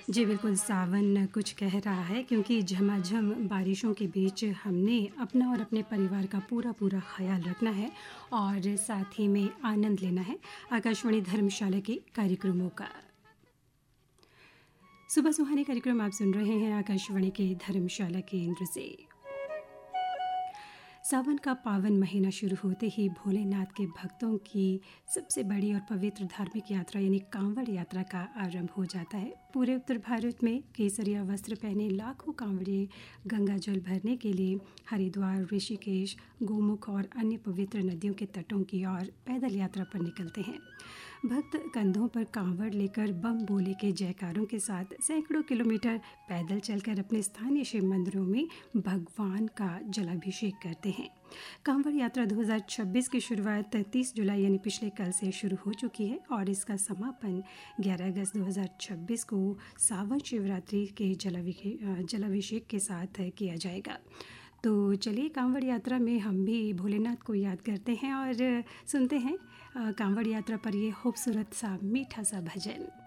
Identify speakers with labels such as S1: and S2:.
S1: जी बिल्कुल, सावन कुछ कह रहा है क्योंकि झमाझम बारिशों के बीच हमने अपना और अपने परिवार का पूरा ख़्याल रखना है और साथ ही में आनंद लेना है आकाशवाणी धर्मशाला के कार्यक्रमों का। सुबह सुहाने कार्यक्रम आप सुन रहे हैं आकाशवाणी के धर्मशाला केंद्र से। सावन का पावन महीना शुरू होते ही भोलेनाथ के भक्तों की सबसे बड़ी और पवित्र धार्मिक यात्रा यानी कांवड़ यात्रा का आरंभ हो जाता है। पूरे उत्तर भारत में केसरिया वस्त्र पहने लाखों कांवड़िए गंगा जल भरने के लिए हरिद्वार, ऋषिकेश, गोमुख और अन्य पवित्र नदियों के तटों की ओर पैदल यात्रा पर निकलते हैं। भक्त कंधों पर कांवड़ लेकर बम बोले के जयकारों के साथ सैकड़ों किलोमीटर पैदल चलकर अपने स्थानीय शिव मंदिरों में भगवान का जलाभिषेक करते हैं। कांवड़ यात्रा 2026 की शुरुआत 30 जुलाई यानी पिछले कल से शुरू हो चुकी है और इसका समापन 11 अगस्त 2026 को सावन शिवरात्रि के जलाभिषेक के साथ किया जाएगा। तो चलिए कांवड़ यात्रा में हम भी भोलेनाथ को याद करते हैं और सुनते हैं कांवड़ यात्रा पर ये खूबसूरत सा मीठा सा भजन।